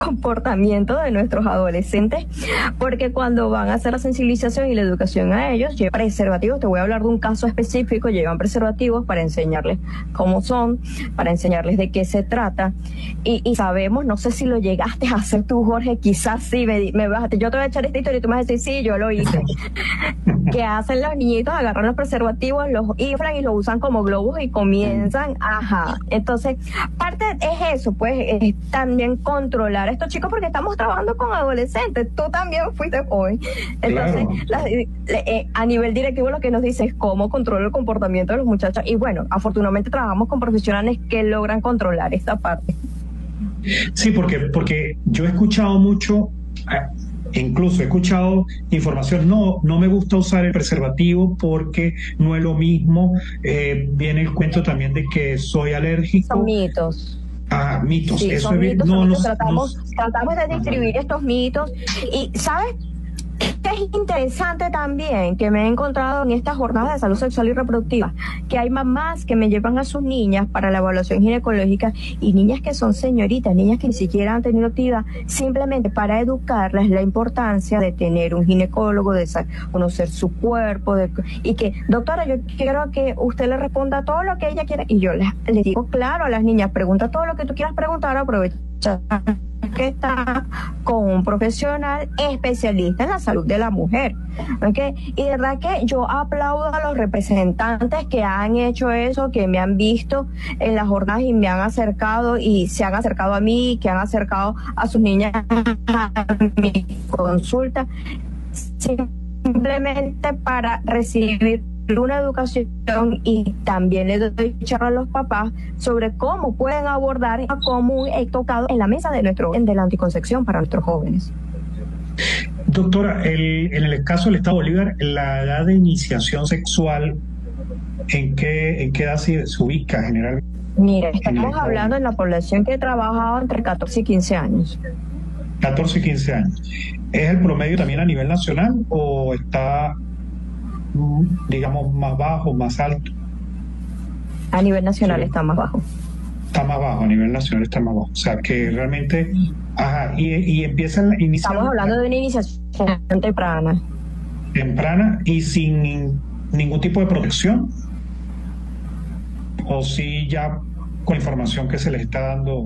comportamiento de nuestros adolescentes, porque cuando van a hacer la sensibilización y la educación a ellos, llevan preservativos. Te voy a hablar de un caso específico. Llevan preservativos para enseñarles cómo son, para enseñarles de qué se trata, y sabemos, no sé si lo llegaste a hacer tú, Jorge, quizás sí, me bajaste, yo te voy a echar esta historia y tú me vas a decir, sí, yo lo hice. Que hacen los niñitos, agarran los preservativos, los inflan y los usan como globos y comienzan, entonces, parte es eso, pues, es también controlar a estos chicos, porque estamos trabajando con adolescentes. Tú también fuiste joven. Entonces, claro, a nivel directivo lo que nos dice es cómo controlar el comportamiento de los muchachos. Y bueno, afortunadamente trabajamos con profesionales que logran controlar esta parte. Sí, porque yo he escuchado mucho, incluso he escuchado información, no me gusta usar el preservativo porque no es lo mismo. Viene el cuento también de que soy alérgico. Son mitos. Mitos. Sí, eso son es mitos, tratamos de distribuir estos mitos. Y ¿sabes qué es interesante también? Que me he encontrado en estas jornadas de salud sexual y reproductiva, que hay mamás que me llevan a sus niñas para la evaluación ginecológica, y niñas que son señoritas, niñas que ni siquiera han tenido actividad, simplemente para educarlas la importancia de tener un ginecólogo, de conocer su cuerpo, y que, doctora, yo quiero que usted le responda todo lo que ella quiera. Y yo les digo, claro, a las niñas, pregunta todo lo que tú quieras preguntar, aprovecha que está con un profesional especialista en la salud de la mujer, ¿okay? Y de verdad que yo aplaudo a los representantes que han hecho eso, que me han visto en las jornadas y me han acercado, y se han acercado a mí, que han acercado a sus niñas a mi consulta, simplemente para recibir una educación, y también le doy charla a los papás sobre cómo pueden abordar cómo he tocado en la mesa de de la anticoncepción para nuestros jóvenes. Doctora, en el caso del Estado Bolívar, la edad de iniciación sexual, ¿en qué edad se ubica generalmente? Mira, estamos hablando en la población que he trabajado entre 14 y 15 años. 14 y 15 años. ¿Es el promedio también a nivel nacional o está, digamos, más bajo, más alto? A nivel nacional está más bajo. Está más bajo, a nivel nacional está más bajo. O sea, que realmente, inician... Estamos hablando de una iniciación temprana. Temprana y sin ningún tipo de protección. O sí ya con información que se les está dando.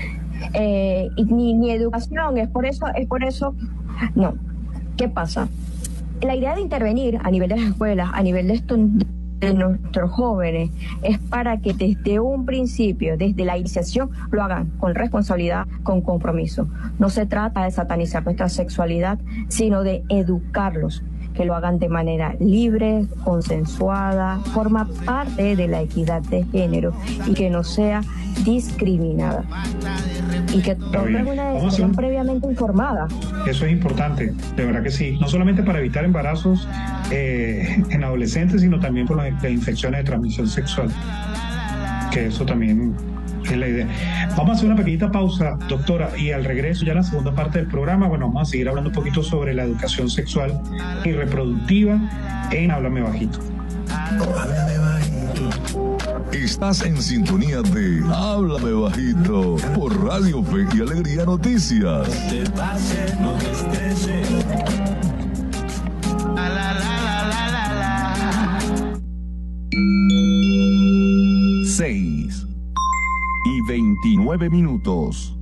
Ni educación, es por eso, no. ¿Qué pasa? La idea de intervenir a nivel de las escuelas, a nivel de nuestros jóvenes, es para que desde un principio, desde la iniciación, lo hagan con responsabilidad, con compromiso. No se trata de satanizar nuestra sexualidad, sino de educarlos, que lo hagan de manera libre, consensuada, forma parte de la equidad de género y que no sea discriminada. Y que tomen una decisión previamente informada. Eso es importante, de verdad que sí. No solamente para evitar embarazos en adolescentes, sino también por las infecciones de transmisión sexual. Que eso también es la idea. Vamos a hacer una pequeñita pausa, doctora, y al regreso, ya en la segunda parte del programa, bueno, vamos a seguir hablando un poquito sobre la educación sexual y reproductiva en Háblame Bajito. Háblame Bajito. Estás en sintonía de Háblame Bajito por Radio Fe y Alegría Noticias. No te pases, no te estreses. 6:29.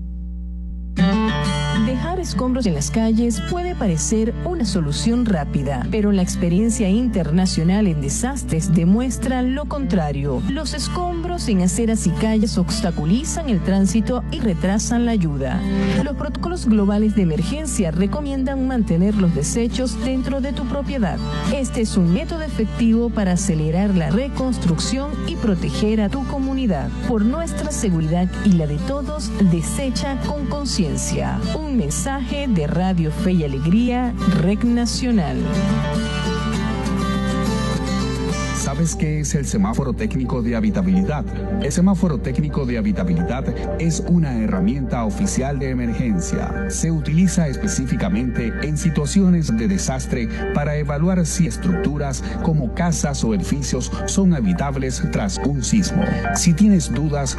Dejar escombros en las calles puede parecer una solución rápida, pero la experiencia internacional en desastres demuestra lo contrario. Los escombros en aceras y calles obstaculizan el tránsito y retrasan la ayuda. Los protocolos globales de emergencia recomiendan mantener los desechos dentro de tu propiedad. Este es un método efectivo para acelerar la reconstrucción y proteger a tu comunidad. Por nuestra seguridad y la de todos, desecha con conciencia. Un mensaje de Radio Fe y Alegría, Red Nacional. ¿Sabes qué es el semáforo técnico de habitabilidad? El semáforo técnico de habitabilidad es una herramienta oficial de emergencia. Se utiliza específicamente en situaciones de desastre para evaluar si estructuras como casas o edificios son habitables tras un sismo. Si tienes dudas